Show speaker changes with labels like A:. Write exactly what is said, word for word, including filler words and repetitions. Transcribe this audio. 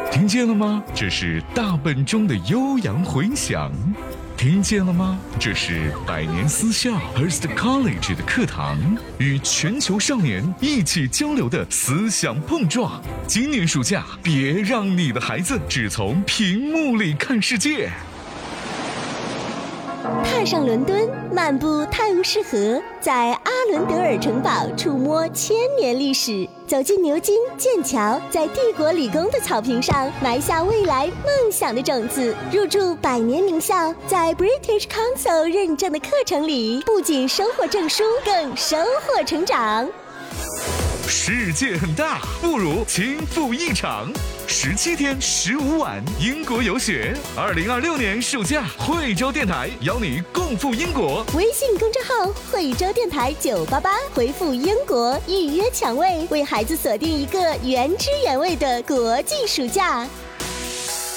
A: 听见了吗？这是大本钟的悠扬回响。听见了吗？这是百年私校 Hearst College 的课堂，与全球少年一起交流的思想碰撞。今年暑假，别让你的孩子只从屏幕里看世界。
B: 踏上伦敦，漫步泰晤士河，在阿伦德尔城堡触摸千年历史，走进牛津、剑桥，在帝国理工的草坪上埋下未来梦想的种子，入驻百年名校，在 British Council 认证的课程里，不仅收获证书，更收获成长。
A: 世界很大，不如轻赴一场。十七天十五晚英国游学，二零二六年暑假，惠州电台邀你共赴英国。
B: 微信公众号惠州电台九八八，回复英国预约抢位，为孩子锁定一个原汁原味的国际暑假。